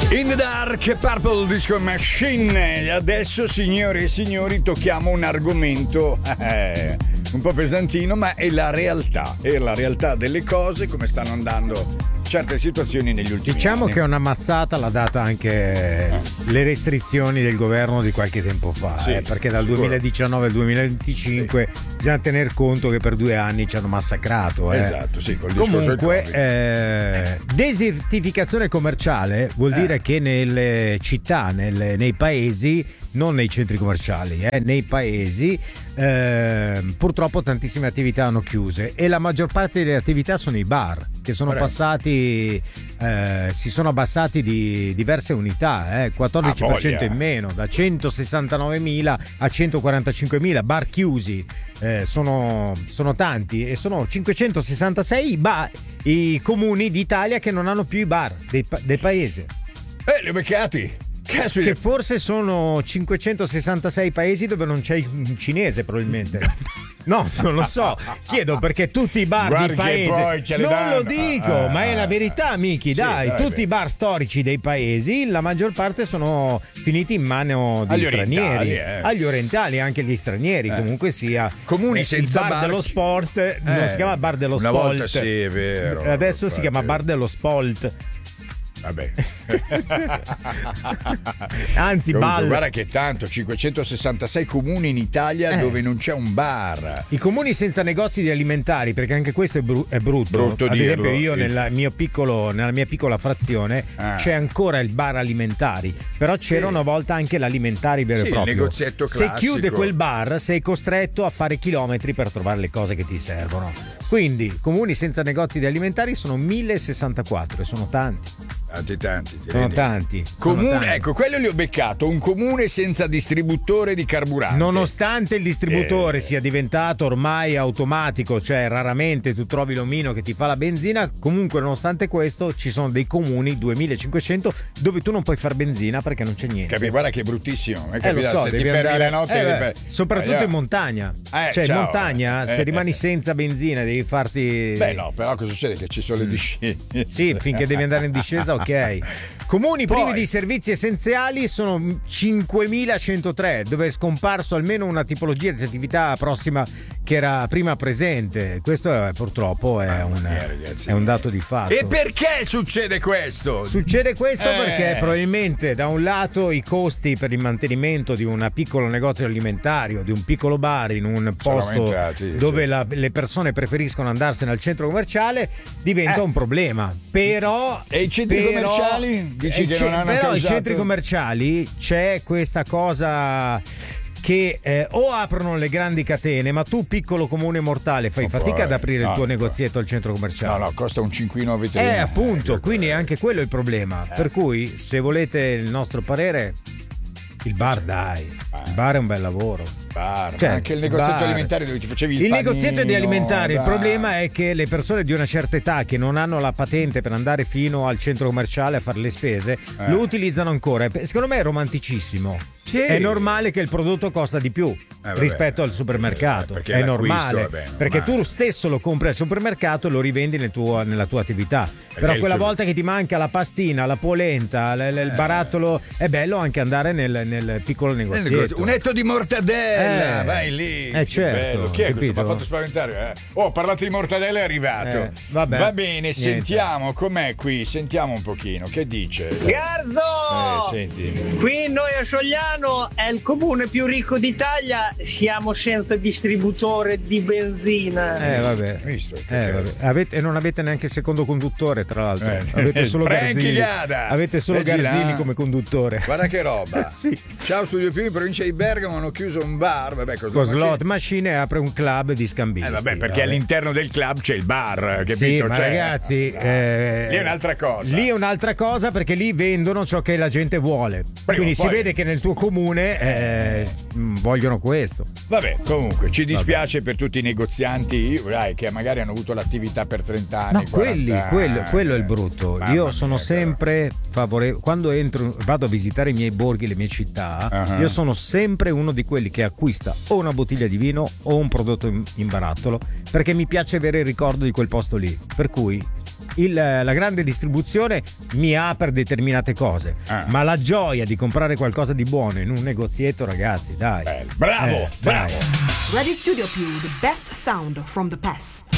In the Dark, Purple Disco Machine. Adesso, signore e signori, tocchiamo un argomento un po' pesantino, ma è la realtà. È la realtà delle cose, come stanno andando certe situazioni negli ultimi diciamo anni. Che una mazzata l'ha data anche le restrizioni del governo di qualche tempo fa, sì, perché dal sicuro. 2019 al 2025 bisogna tener conto che per 2 anni ci hanno massacrato. Esatto, sì, col discorso del Comunque Covid. desertificazione commerciale vuol dire che nelle città, nei paesi, non nei centri commerciali, nei paesi purtroppo tantissime attività hanno chiuse e la maggior parte delle attività sono i bar, che sono passati, si sono abbassati di diverse unità, 14% in meno, da 169.000 a 145.000 bar chiusi. Sono tanti e sono 566 i comuni d'Italia che non hanno più i bar del paese. Li ho beccati! Che forse sono 566 paesi dove non c'è un cinese, probabilmente. No, non lo so. Chiedo perché tutti i bar di paese. Non lo dico, ma è la verità, Miki. Sì, dai, tutti i bar storici dei paesi, la maggior parte sono finiti in mano di stranieri. Agli orientali, anche gli stranieri. Comunque sia. Comuni senza bar dello sport. Non si chiama bar dello una sport. Volta sì, è vero. Adesso si chiama bar dello sport. Vabbè. Anzi, comunque, guarda che tanto, 566 comuni in Italia dove non c'è un bar. I comuni senza negozi di alimentari, perché anche questo è brutto. Ad dirlo. esempio io nella mia piccola frazione c'è ancora il bar alimentari, però c'era una volta anche l'alimentari vero e proprio. Il negozietto classico. Se chiude quel bar sei costretto a fare chilometri per trovare le cose che ti servono. Quindi comuni senza negozi di alimentari sono 1064 e sono tanti. Sono tanti. Comune, ecco, quello li ho beccato. Un comune senza distributore di carburante. Nonostante il distributore sia diventato ormai automatico, cioè raramente tu trovi l'omino che ti fa la benzina, comunque nonostante questo ci sono dei comuni, 2500, dove tu non puoi far benzina perché non c'è niente. Capi, guarda che è bruttissimo. Lo so, se ti fermi la notte soprattutto in montagna. Cioè in montagna se rimani senza benzina devi farti... Beh no, però cosa succede? Che ci sono le discese. Sì, finché devi andare in discesa, ok. Comuni privi di servizi essenziali sono 5.103, dove è scomparso almeno una tipologia di attività prossima che era prima presente. Questo purtroppo è un dato di fatto. E perché succede questo? Succede questo perché probabilmente da un lato i costi per il mantenimento di un piccolo negozio alimentario, di un piccolo bar in un posto dove le persone preferiscono andarsene al centro commerciale diventa un problema. Però e i centri commerciali? Dici che non hanno però causato... i centri commerciali c'è questa cosa che o aprono le grandi catene, ma tu piccolo comune mortale fai fatica ad aprire il tuo negozietto al centro commerciale. No, costa un cinquino a vetrina. Appunto, quindi anche quello è il problema. Per cui se volete il nostro parere, il bar il bar è un bel lavoro. Cioè, anche il negozietto alimentare dove ti facevi il panino, negozietto di alimentari, il problema è che le persone di una certa età che non hanno la patente per andare fino al centro commerciale a fare le spese lo utilizzano ancora. Secondo me è romanticissimo. Sì. È normale che il prodotto costa di più rispetto al supermercato. È normale, perché tu stesso lo compri al supermercato e lo rivendi nella tua attività. Però quella volta che ti manca la pastina, la polenta, il barattolo, è bello anche andare nel piccolo negozietto. Un etto di mortadella, vai lì. Certo. Bello. Chi è questo? Mi ha fatto spaventare. Ho parlato di mortadella, è arrivato. Va bene, sentiamo com'è qui. Sentiamo un pochino. Che dice? Gardo! Senti. Qui noi a Sogliano è il comune più ricco d'Italia, siamo senza distributore di benzina. Vabbè. Visto? E non avete neanche il secondo conduttore, tra l'altro. Avete solo Garzini. Avete solo Garzini come conduttore. Guarda che roba. Sì. Ciao Studio Più, in provincia di Bergamo hanno chiuso un bar. Con slot machine apre un club di scambisti. Perché all'interno del club c'è il bar, capito? Sì, ma ragazzi, lì è un'altra cosa. Lì è un'altra cosa perché lì vendono ciò che la gente vuole. Quindi si vede che nel tuo comune vogliono questo. Vabbè, comunque ci dispiace per tutti i negozianti che magari hanno avuto l'attività per 30 anni. No, quello è il brutto. Io sono sempre favorevole. Quando vado a visitare i miei borghi, le mie città, io sono sempre uno di quelli che acquista o una bottiglia di vino o un prodotto in barattolo, perché mi piace avere il ricordo di quel posto lì. Per cui la grande distribuzione mi apre determinate cose, ma la gioia di comprare qualcosa di buono in un negozietto, ragazzi, dai. Bravo, bravo. Dai. Radio Studio Più, the best sound from the past.